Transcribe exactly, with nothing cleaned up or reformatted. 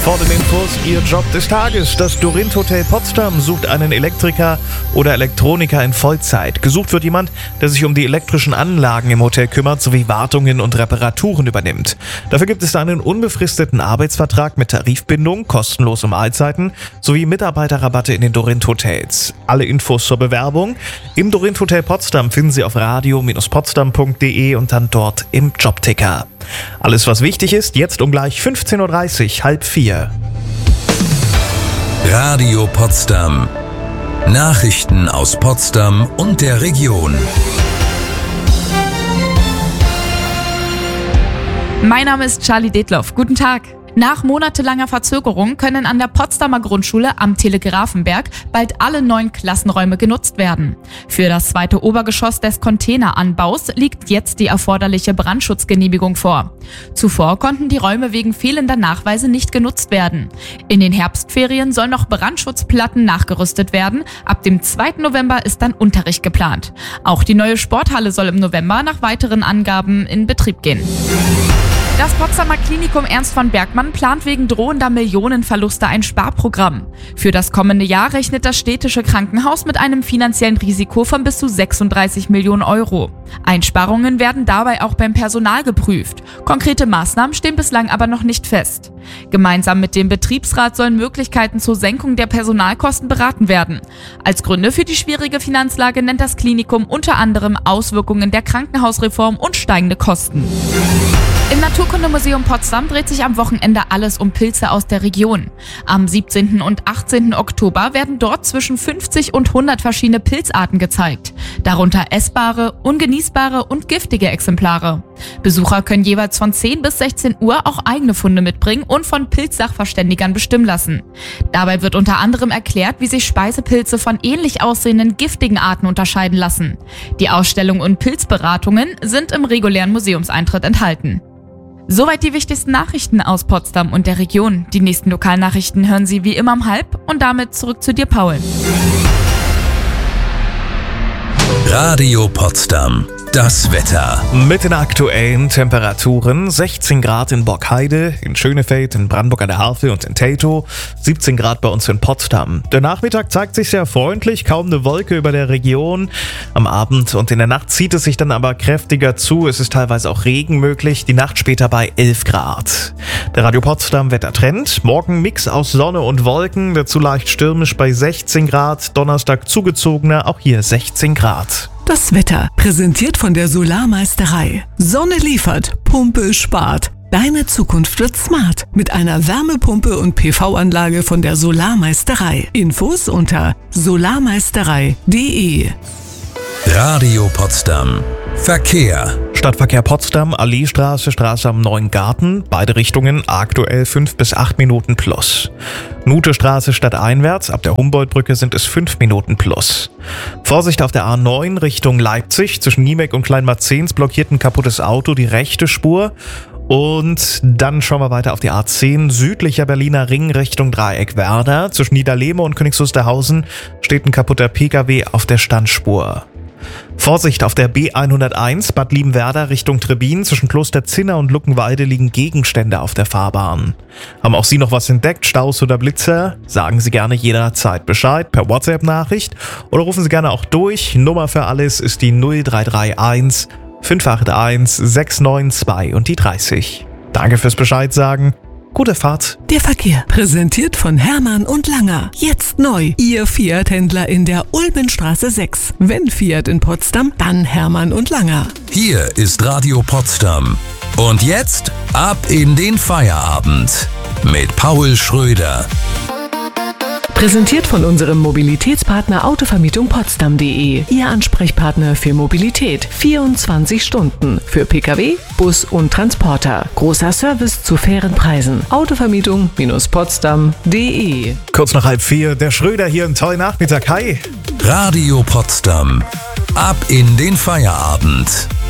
Vor den Infos Ihr Job des Tages. Das Dorint Hotel Potsdam sucht einen Elektriker oder Elektroniker in Vollzeit. Gesucht wird jemand, der sich um die elektrischen Anlagen im Hotel kümmert sowie Wartungen und Reparaturen übernimmt. Dafür gibt es einen unbefristeten Arbeitsvertrag mit Tarifbindung, kostenlose Mahlzeiten sowie Mitarbeiterrabatte in den Dorint Hotels. Alle Infos zur Bewerbung im Dorint Hotel Potsdam finden Sie auf radio Bindestrich potsdam punkt de und dann dort im Jobticker. Alles, was wichtig ist, jetzt um gleich fünfzehn Uhr dreißig, halb vier. Radio Potsdam. Nachrichten aus Potsdam und der Region. Mein Name ist Charlie Detloff. Guten Tag. Nach monatelanger Verzögerung können an der Potsdamer Grundschule am Telegrafenberg bald alle neun Klassenräume genutzt werden. Für das zweite Obergeschoss des Containeranbaus liegt jetzt die erforderliche Brandschutzgenehmigung vor. Zuvor konnten die Räume wegen fehlender Nachweise nicht genutzt werden. In den Herbstferien sollen noch Brandschutzplatten nachgerüstet werden. Ab dem zweiten November ist dann Unterricht geplant. Auch die neue Sporthalle soll im November nach weiteren Angaben in Betrieb gehen. Das Potsdamer Klinikum Ernst von Bergmann plant wegen drohender Millionenverluste ein Sparprogramm. Für das kommende Jahr rechnet das städtische Krankenhaus mit einem finanziellen Risiko von bis zu sechsunddreißig Millionen Euro. Einsparungen werden dabei auch beim Personal geprüft. Konkrete Maßnahmen stehen bislang aber noch nicht fest. Gemeinsam mit dem Betriebsrat sollen Möglichkeiten zur Senkung der Personalkosten beraten werden. Als Gründe für die schwierige Finanzlage nennt das Klinikum unter anderem Auswirkungen der Krankenhausreform und steigende Kosten. Im Naturkundemuseum Potsdam dreht sich am Wochenende alles um Pilze aus der Region. Am siebzehnten und achtzehnten Oktober werden dort zwischen fünfzig und hundert verschiedene Pilzarten gezeigt. Darunter essbare, ungenießbare und giftige Exemplare. Besucher können jeweils von zehn bis sechzehn Uhr auch eigene Funde mitbringen und von Pilzsachverständigern bestimmen lassen. Dabei wird unter anderem erklärt, wie sich Speisepilze von ähnlich aussehenden giftigen Arten unterscheiden lassen. Die Ausstellung und Pilzberatungen sind im regulären Museumseintritt enthalten. Soweit die wichtigsten Nachrichten aus Potsdam und der Region. Die nächsten Lokalnachrichten hören Sie wie immer um halb und damit zurück zu dir, Paul. Radio Potsdam. Das Wetter. Mit den aktuellen Temperaturen: sechzehn Grad in Borkheide, in Schönefeld, in Brandenburg an der Havel und in Teltow, siebzehn Grad bei uns in Potsdam. Der Nachmittag zeigt sich sehr freundlich, kaum eine Wolke über der Region. Am Abend und in der Nacht zieht es sich dann aber kräftiger zu. Es ist teilweise auch Regen möglich, die Nacht später bei elf Grad. Der Radio Potsdam Wettertrend: morgen Mix aus Sonne und Wolken, dazu leicht stürmisch bei sechzehn Grad, Donnerstag zugezogener, auch hier sechzehn Grad. Das Wetter, präsentiert von der Solarmeisterei. Sonne liefert, Pumpe spart. Deine Zukunft wird smart mit einer Wärmepumpe und P V-Anlage von der Solarmeisterei. Infos unter solarmeisterei punkt de. Radio Potsdam. Verkehr. Stadtverkehr Potsdam, Alleestraße, Straße am Neuen Garten, beide Richtungen aktuell fünf bis acht Minuten plus. Nutestraße stadteinwärts, ab der Humboldtbrücke sind es fünf Minuten plus. Vorsicht auf der A neun Richtung Leipzig, zwischen Niemek und Kleinmarzens blockiert ein kaputtes Auto die rechte Spur. Und dann schauen wir weiter auf die A zehn, südlicher Berliner Ring Richtung Dreieck Werder. Zwischen Niederlehme und Königs Wusterhausen steht ein kaputter Pkw auf der Standspur. Vorsicht auf der B hunderteins, Bad Liebenwerda Richtung Trebin. Zwischen Kloster Zinner und Luckenwalde liegen Gegenstände auf der Fahrbahn. Haben auch Sie noch was entdeckt, Staus oder Blitzer? Sagen Sie gerne jederzeit Bescheid per WhatsApp-Nachricht oder rufen Sie gerne auch durch. Nummer für alles ist die null drei drei eins fünf acht eins sechs neun zwei und die dreißig. Danke fürs Bescheid sagen. Gute Fahrt. Der Verkehr, präsentiert von Hermann und Langer. Jetzt neu, Ihr Fiat-Händler in der Ulmenstraße sechs. Wenn Fiat in Potsdam, dann Hermann und Langer. Hier ist Radio Potsdam. Und jetzt ab in den Feierabend mit Paul Schröder. Präsentiert von unserem Mobilitätspartner Autovermietung Potsdam punkt de. Ihr Ansprechpartner für Mobilität. vierundzwanzig Stunden. Für Pkw, Bus und Transporter. Großer Service zu fairen Preisen. Autovermietung Potsdam punkt de. Kurz nach halb vier, der Schröder hier, einen tollen Nachmittag. Hi. Radio Potsdam. Ab in den Feierabend.